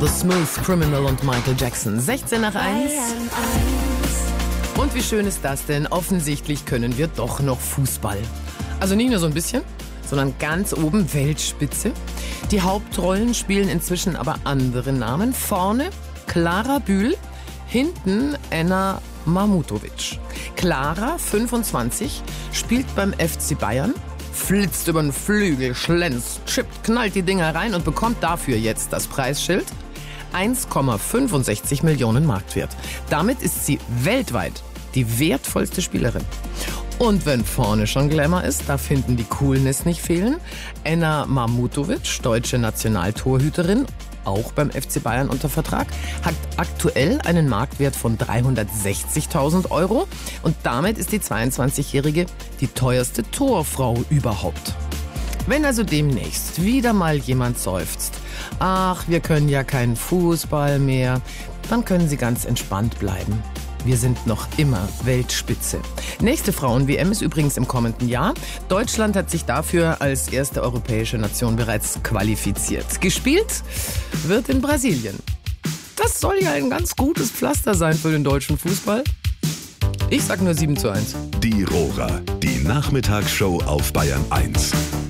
The Smooth Criminal und Michael Jackson. 16 nach 1. Und wie schön ist das denn? Offensichtlich können wir doch noch Fußball. Also nicht nur so ein bisschen, sondern ganz oben Weltspitze. Die Hauptrollen spielen inzwischen aber andere Namen. Vorne Clara Bühl, hinten Enna Mahmutovic. Clara, 25, spielt beim FC Bayern, flitzt über den Flügel, schlänzt, chippt, knallt die Dinger rein und bekommt dafür jetzt das Preisschild. 1,65 Millionen Marktwert. Damit ist sie weltweit die wertvollste Spielerin. Und wenn vorne schon Glamour ist, da finden die Coolness nicht fehlen. Enna Mahmutovic, deutsche Nationaltorhüterin, auch beim FC Bayern unter Vertrag, hat aktuell einen Marktwert von 360.000 € und damit ist die 22-Jährige die teuerste Torfrau überhaupt. Wenn also demnächst wieder mal jemand seufzt, ach, wir können ja keinen Fußball mehr, dann können Sie ganz entspannt bleiben. Wir sind noch immer Weltspitze. Nächste Frauen-WM ist übrigens im kommenden Jahr. Deutschland hat sich dafür als erste europäische Nation bereits qualifiziert. Gespielt wird in Brasilien. Das soll ja ein ganz gutes Pflaster sein für den deutschen Fußball. Ich sag nur 7:1. Die Rohrer, die Nachmittagsshow auf Bayern 1.